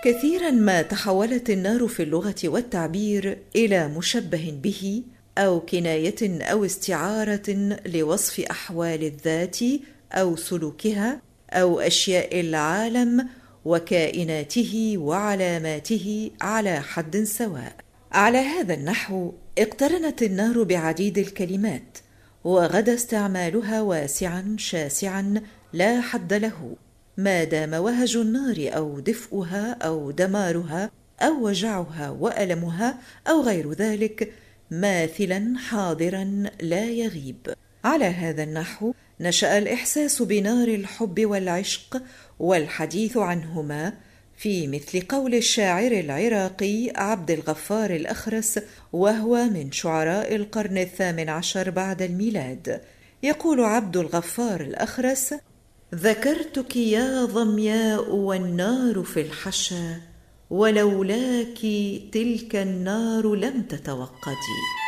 كثيرا ما تحولت النار في اللغة والتعبير إلى مشبه به أو كناية أو استعارة لوصف أحوال الذات أو سلوكها أو أشياء العالم وكائناته وعلاماته على حد سواء. على هذا النحو اقترنت النار بعديد الكلمات، وغدا استعمالها واسعا شاسعا لا حد له، ما دام وهج النار أو دفئها أو دمارها أو وجعها وألمها أو غير ذلك ماثلا حاضرا لا يغيب. على هذا النحو نشأ الإحساس بنار الحب والعشق والحديث عنهما، في مثل قول الشاعر العراقي عبد الغفار الأخرس، وهو من شعراء القرن 18 بعد الميلاد. يقول عبد الغفار الأخرس: ذكرتك يا ظمياء والنار في الحشا، ولولاك تلك النار لم تتوقدي.